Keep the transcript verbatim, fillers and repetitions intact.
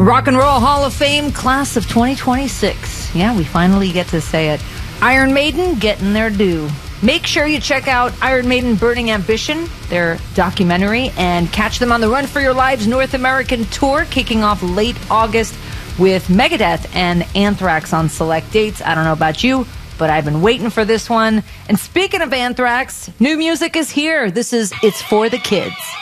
Rock and Roll Hall of Fame class of twenty twenty-six. Yeah, we finally get to say it. Iron Maiden getting their due. Make sure you check out Iron Maiden Burning Ambition, their documentary, and catch them on the Run for Your Lives North American Tour, kicking off late August with Megadeth and Anthrax on select dates. I don't know about you, but I've been waiting for this one. And speaking of Anthrax, new music is here. This is It's for the Kids.